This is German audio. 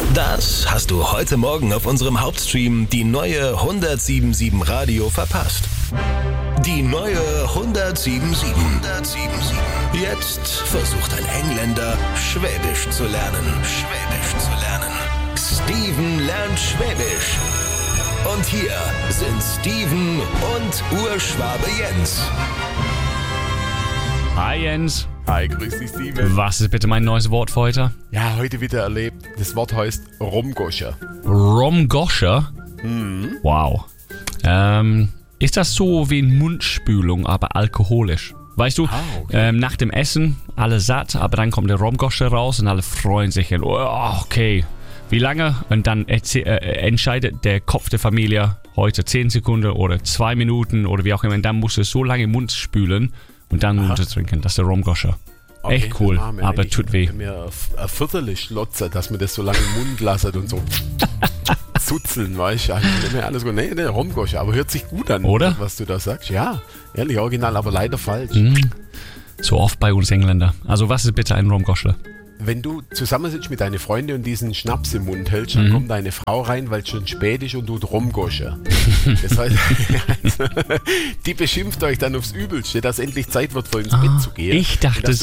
Das hast du heute Morgen auf unserem Hauptstream die neue 107.7 Radio verpasst. Die neue 107.7. Jetzt versucht ein Engländer, Schwäbisch zu lernen. Steven lernt Schwäbisch. Und hier sind Steven und Urschwabe Jens. Hi Jens. Hi, grüß dich Steven. Was ist bitte mein neues Wort für heute? Ja, heute wieder erlebt. Das Wort heißt Romgoscher. Romgoscher? Wow. Ist das so wie Mundspülung, aber alkoholisch? Weißt du, okay. Nach dem Essen, alle satt, aber dann kommt der Romgoscher raus und alle freuen sich. Und, okay, wie lange? Und dann entscheidet der Kopf der Familie heute 10 Sekunden oder 2 Minuten oder wie auch immer. Und dann musst du so lange im Mund spülen und dann runtertrinken. Das ist der Romgoscher. Okay, echt cool, aber tut weh. Mir ein Viertel schlotzen, dass man das so lange im Mund lasst und so zuzeln, weißt du? Nicht mehr alles gut. Nee, Romgoscher, aber hört sich gut an, oder? Was du da sagst. Ja, ehrlich, original, aber leider falsch. So oft bei uns Engländer. Also was ist bitte ein Romgoscher? Wenn du zusammensitzt mit deinen Freunden und diesen Schnaps im Mund hältst, dann kommt deine Frau rein, weil es schon spät ist und tut Romgoscher. Das heißt, die beschimpft euch dann aufs Übelste, dass endlich Zeit wird, vor ins Bett zu gehen. Ich dachte,